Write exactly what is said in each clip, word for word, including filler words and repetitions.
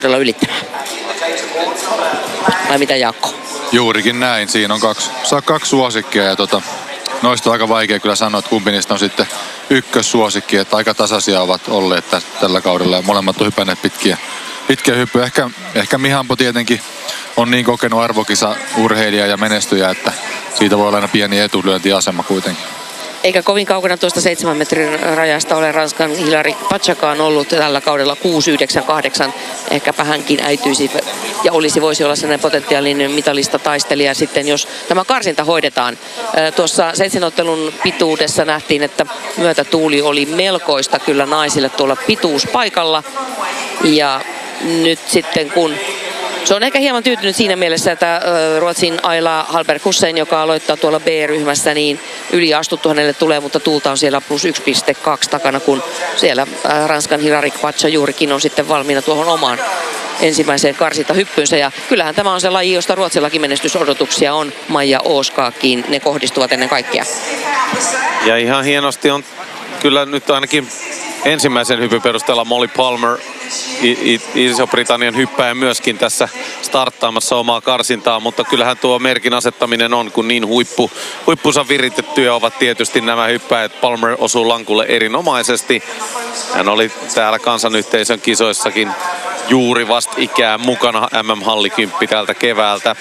ylittämään. Vai mitä, Jaakko? Juurikin näin. Siinä on kaksi, saa kaksi suosikkia ja tota, noista on aika vaikea kyllä sanoa, että kumpi niistä on sitten ykkössuosikki, että aika tasaisia ovat olleet tä- tällä kaudella ja molemmat on hypänneet pitkiä, pitkiä hyppyjä. Ehkä, ehkä Mihampo tietenkin on niin kokenut arvokisa urheilija ja menestyjä, että siitä voi olla aina pieni etulyöntiasema kuitenkin. Eikä kovin kaukana tuosta seitsemän metrin rajasta ole Ranskan Hilary Pachakaan ollut tällä kaudella kuusi yhdeksän kahdeksan. Ehkäpä hänkin äityisi ja olisi, voisi olla sellainen potentiaalinen mitalista taistelija sitten, jos tämä karsinta hoidetaan. Tuossa seitsemänottelun pituudessa nähtiin, että myötätuuli oli melkoista kyllä naisille tuolla pituuspaikalla. Ja nyt sitten kun se on ehkä hieman tyytynyt siinä mielessä, että Ruotsin Ayla Hallberg Hussein, joka aloittaa tuolla B-ryhmässä, niin yliastuttu hänelle tulee, mutta tuulta on siellä plus yksi pilkku kaksi takana, kun siellä Ranskan Hilary Pacha juurikin on sitten valmiina tuohon omaan ensimmäiseen karsintahyppyynsä. Ja kyllähän tämä on se laji, josta Ruotsillakin menestysodotuksia on. Maija Åskaakin, ne kohdistuvat ennen kaikkea. Ja ihan hienosti on kyllä nyt ainakin ensimmäisen hypyn perusteella Molly Palmer, Iso-Britannian hyppäjä myöskin tässä starttaamassa omaa karsintaa, mutta kyllähän tuo merkin asettaminen on, kun niin huippu, huippunsa viritettyjä ovat tietysti nämä hyppäjät. Palmer osuu lankulle erinomaisesti. Hän oli täällä kansanyhteisön kisoissakin juuri vastikään mukana M M-hallikymppi tältä keväältä.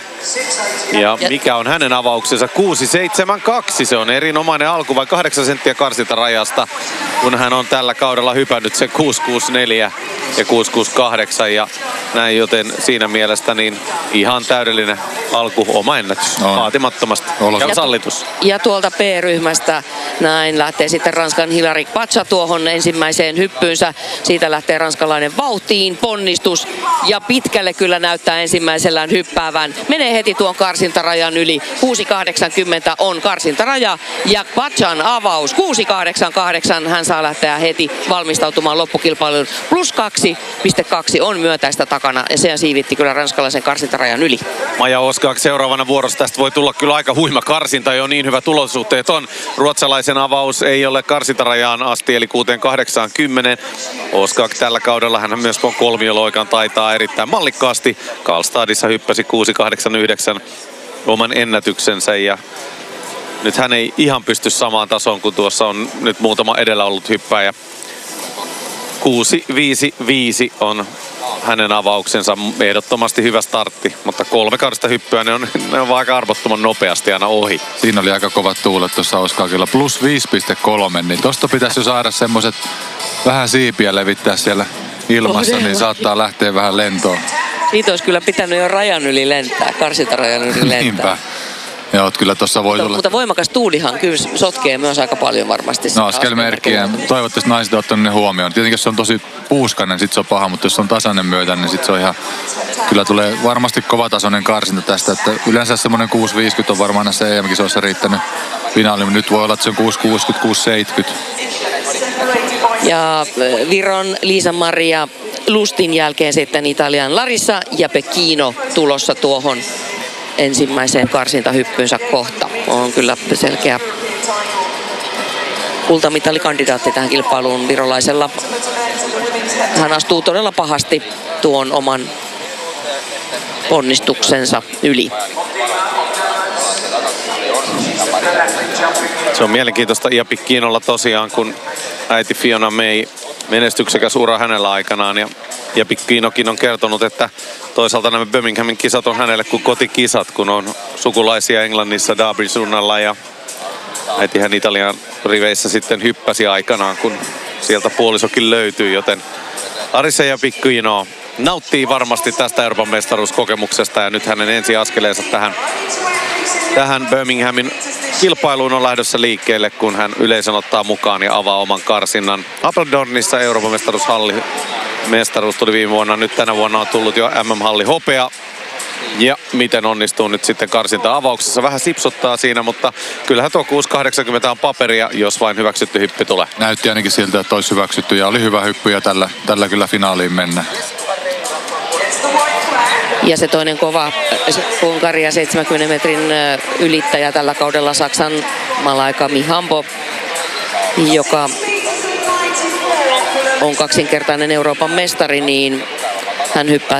Ja mikä on hänen avauksensa? kuusi seitsemän kaksi. Se on erinomainen alku, vai kahdeksan senttiä karsintarajasta, kun hän on tällä kaudella hypännyt sen kuusi kuusi neljä ja kuusi kuusi kahdeksan ja näin, joten siinä mielessä niin ihan täydellinen alku, oma ennätys, no. vaatimattomasti ja sallitus. Ja tuolta P-ryhmästä näin lähtee sitten Ranskan Hilary Pacha tuohon ensimmäiseen hyppyynsä. Siitä lähtee ranskalainen vauhtiin, ponnistus ja pitkälle kyllä näyttää ensimmäisellään hyppäävän. Menee heti tuon karsintarajan yli. kuusi kahdeksankymmentä on karsintaraja ja Pachan avaus kuusi kahdeksan kahdeksan. Hän saa lähteä heti valmistautumaan loppukilpailuun. Plus kaksi pilkku kaksi on myötäistä takana ja se siivitti kyllä ranskalaisen karsintarajan yli. Maija Åskaak seuraavana vuorossa. Tästä voi tulla kyllä aika huima karsinta, jo niin hyvä tulosuhteet on. Ruotsalaisen avaus ei ole karsintarajaan asti, eli kuusi kahdeksankymmentä. Åskaak tällä kaudella, hän myös kolmioloikan taitaa erittäin mallikkaasti. Karlstadissa hyppäsi kuusi kahdeksankymmentäyhdeksän oman ennätyksensä ja nyt hän ei ihan pysty samaan tasoon, kun tuossa on nyt muutama edellä ollut hyppäjä. kuusi viisi viisi on hänen avauksensa, ehdottomasti hyvä startti, mutta kolme kaudesta hyppyä, ne on, ne on aika arvottoman nopeasti aina ohi. Siinä oli aika kovat tuulet tuossa Åskaakilla, plus viisi pilkku kolme, niin tosta pitäisi jo saada semmoset vähän siipiä levittää siellä ilmassa, oh, niin saattaa lähteä vähän lentoon. Siitä olisi kyllä pitänyt jo rajan yli lentää, karsintarajan yli lentää. Niinpä. Joo, kyllä tuossa voi mutta, tulla. Mutta voimakas tuulihan kyllä sotkee myös aika paljon varmasti. No askelmerkkiä. Toivottavasti naiset on ottanut ne huomioon. Tietenkin jos se on tosi puuskainen, sit se on paha, mutta jos on tasainen myötä, niin sit se on ihan... Kyllä tulee varmasti kovatasoinen karsinta tästä. Että yleensä semmoinen kuusi viisikymmentä on varmaan näissä E M-kisoissa riittänyt finaali, mutta nyt voi olla, että se on kuusi kuusikymmentä, kuusi seitsemänkymmentä. Ja Viron Liisa-Maria Lustin jälkeen sitten Italian Larissa ja Pecchino tulossa tuohon ensimmäiseen karsintahyppyynsä kohta. On kyllä selkeä kultamitalikandidaatti tähän kilpailuun virolaisella. Hän astuu todella pahasti tuon oman ponnistuksensa yli. Se on mielenkiintoista Ia Pecchinolla tosiaan, kun äiti Fiona May, menestyksekäs ura hänellä aikanaan. Ja Ja Pecchinokin on kertonut, että toisaalta nämä Birminghamin kisat on hänelle kuin kotikisat, kun on sukulaisia Englannissa Derby suunnalla ja äitihän Italian riveissä sitten hyppäsi aikanaan, kun sieltä puolisokin löytyy, joten Larissa ja Pecchino nauttii varmasti tästä Euroopan mestaruuskokemuksesta ja nyt hänen ensiaskeleensa tähän, tähän Birminghamin kilpailuun on lähdössä liikkeelle, kun hän yleisön ottaa mukaan ja avaa oman karsinnan. Apeldoornissa Euroopan mestaruushalli mestaruus tuli viime vuonna, nyt tänä vuonna on tullut jo M M-halli hopea. Ja miten onnistuu nyt sitten karsinta-avauksessa. Vähän sipsuttaa siinä, mutta kyllähän tuo kuusi kahdeksankymmentä on paperia, jos vain hyväksytty hyppy tulee. Näytti ainakin siltä, että olisi hyväksytty ja oli hyvä hyppy ja tällä, tällä kyllä finaaliin mennä. Ja se toinen kova Unkaria seitsemänkymmenen metrin ylittäjä tällä kaudella Saksan Malaika Mihambo, joka on kaksinkertainen Euroopan mestari, niin hän hyppää